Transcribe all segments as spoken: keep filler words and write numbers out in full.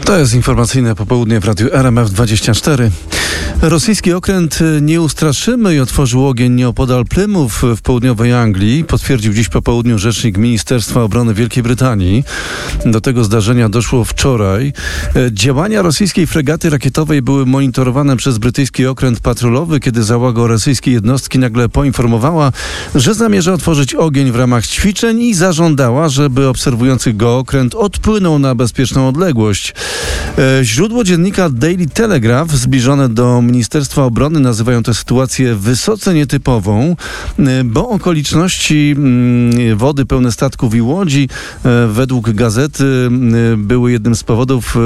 To jest informacyjne popołudnie w Radiu R M F dwadzieścia cztery. Rosyjski okręt Nie ustraszymy otworzył ogień nieopodal Plymouth w południowej Anglii, potwierdził dziś po południu rzecznik Ministerstwa Obrony Wielkiej Brytanii. Do tego zdarzenia doszło wczoraj. Działania rosyjskiej fregaty rakietowej były monitorowane przez brytyjski okręt patrolowy, kiedy załoga rosyjskiej jednostki nagle poinformowała, że zamierza otworzyć ogień w ramach ćwiczeń i zażądała, żeby obserwujący go okręt odpłynął na bezpieczną odległość. Źródło dziennika Daily Telegraph zbliżone do Ministerstwa Obrony nazywają tę sytuację wysoce nietypową, bo okoliczności wody pełne statków i łodzi według gazety były jednym z powodów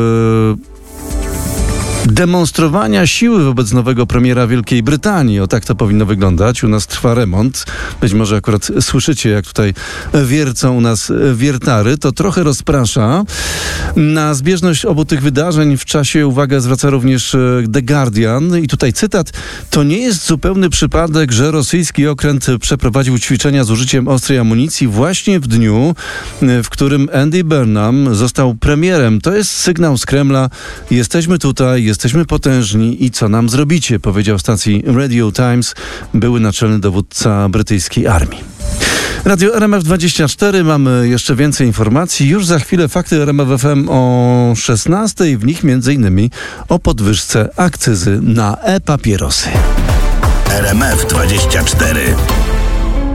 demonstrowania siły wobec nowego premiera Wielkiej Brytanii. O tak to powinno wyglądać. U nas trwa remont. Być może akurat słyszycie, jak tutaj wiercą u nas wiertary. To trochę rozprasza. Na zbieżność obu tych wydarzeń w czasie uwagę zwraca również The Guardian. I tutaj cytat. To nie jest zupełny przypadek, że rosyjski okręt przeprowadził ćwiczenia z użyciem ostrej amunicji właśnie w dniu, w którym Andy Burnham został premierem. To jest sygnał z Kremla. Jesteśmy tutaj, jesteśmy potężni i co nam zrobicie? Powiedział stacji Radio Times były naczelny dowódca brytyjskiej armii. Radio R M F dwadzieścia cztery, mamy jeszcze więcej informacji. Już za chwilę fakty R M F F M o szesnastej, w nich między innymi o podwyżce akcyzy na e-papierosy. R M F dwadzieścia cztery.